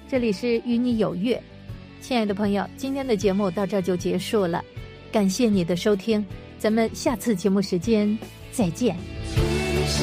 这里是与你有约。亲爱的朋友，今天的节目到这就结束了，感谢你的收听，咱们下次节目时间再见。